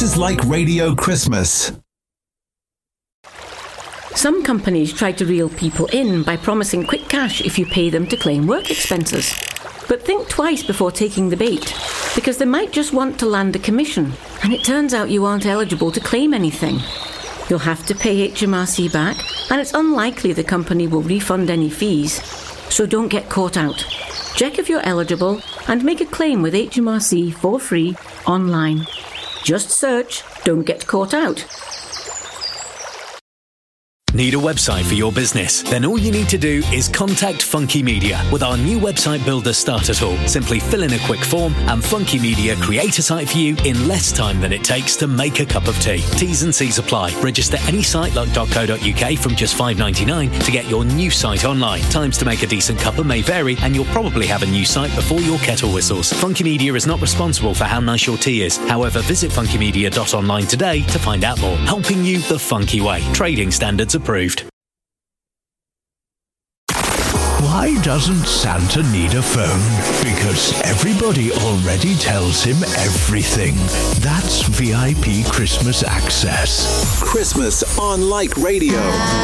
This is Like Radio Christmas. Some companies try to reel people in by promising quick cash if you pay them to claim work expenses. But think twice before taking the bait, because they might just want to land a commission, and it turns out you aren't eligible to claim anything. You'll have to pay HMRC back, and it's unlikely the company will refund any fees. So don't get caught out. Check if you're eligible and make a claim with HMRC for free online. Just search "Don't Get Caught Out." Need a website for your business? Then all you need to do is contact Funky Media with our new website builder starter tool. Simply fill in a quick form and Funky Media create a site for you in less time than it takes to make a cup of tea. T's and C's apply. Register any site like .co.uk from just $5.99 to get your new site online. Times to make a decent cuppa may vary, and you'll probably have a new site before your kettle whistles. Funky Media is not responsible for how nice your tea is. However, visit funkymedia.online today to find out more. Helping you the funky way. Trading standards approved. Why doesn't Santa need a phone? Because everybody already tells him everything. That's VIP Christmas access. Christmas on Like Radio.